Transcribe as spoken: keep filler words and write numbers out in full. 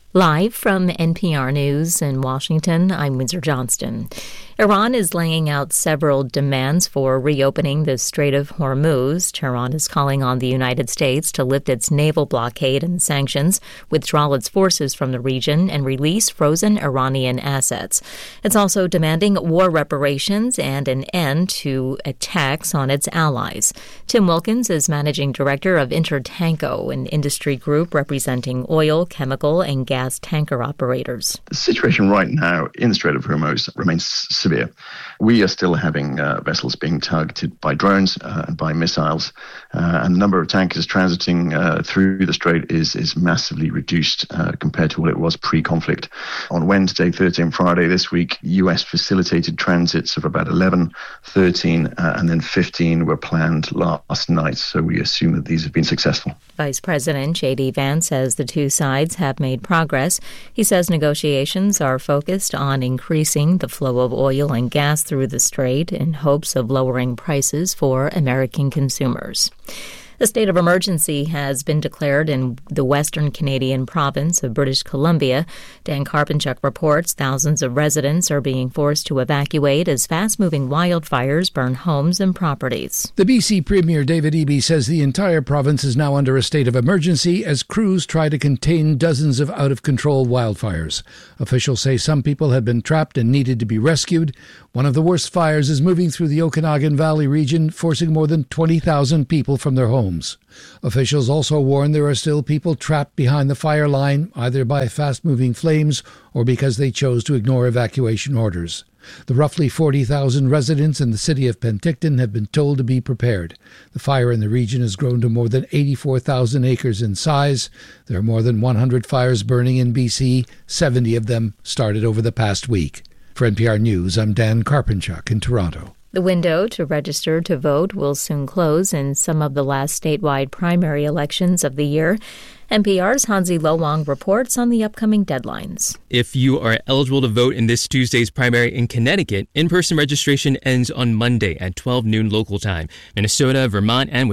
Live from N P R News in Washington, I'm Windsor Johnston. Iran is laying out several demands for reopening the Strait of Hormuz. Tehran is calling on the United States to lift its naval blockade and sanctions, withdraw its forces from the region, and release frozen Iranian assets. It's also demanding war reparations and an end to attacks on its allies. Tim Wilkins is managing director of Intertanko, an industry group representing oil, chemical, and gas tanker operators. The situation right now in the Strait of Hormuz remains severe. We are still having uh, vessels being targeted by drones uh, and by missiles, uh, and the number of tankers transiting uh, through the strait is is massively reduced uh, compared to what it was pre-conflict. On Wednesday, Thursday and Friday this week, U S facilitated transits of about eleven, thirteen, uh, and then fifteen were planned last night, so we assume that these have been successful. Vice President J D Vance says the two sides have made progress. He says negotiations are focused on increasing the flow of oil and gas through the strait in hopes of lowering prices for American consumers. The state of emergency has been declared in the western Canadian province of British Columbia. Dan Karpinchuk reports thousands of residents are being forced to evacuate as fast-moving wildfires burn homes and properties. The B C Premier David Eby says the entire province is now under a state of emergency as crews try to contain dozens of out-of-control wildfires. Officials say some people have been trapped and needed to be rescued. One of the worst fires is moving through the Okanagan Valley region, forcing more than twenty thousand people from their homes. Officials also warn there are still people trapped behind the fire line, either by fast-moving flames or because they chose to ignore evacuation orders. The roughly forty thousand residents in the city of Penticton have been told to be prepared. The fire in the region has grown to more than eighty-four thousand acres in size. There are more than one hundred fires burning in B C, seventy of them started over the past week. For N P R News, I'm Dan Karpinchuk in Toronto. The window to register to vote will soon close in some of the last statewide primary elections of the year. N P R's Hansi Lowang reports on the upcoming deadlines. If you are eligible to vote in this Tuesday's primary in Connecticut, in-person registration ends on Monday at twelve noon local time. Minnesota, Vermont, and Wisconsin